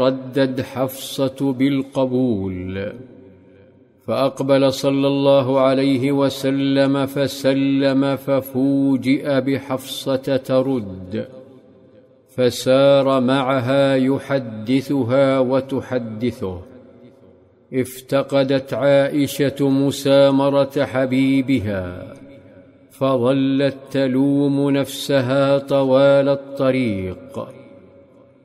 ردد حفصة بالقبول، فأقبل صلى الله عليه وسلم فسلم، ففوجئ بحفصة ترد، فسار معها يحدثها وتحدثه. افتقدت عائشة مسامرة حبيبها، فظلت تلوم نفسها طوال الطريق،